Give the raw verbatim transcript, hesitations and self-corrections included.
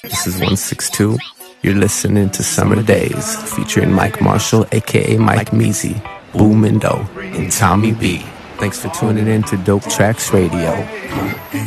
This is one sixty-two. You're listening to Summer Days, featuring Mike Marshall, aka Mike Measy, Boo Mindo, and Tommy B. Thanks for tuning in to Dope Tracks Radio.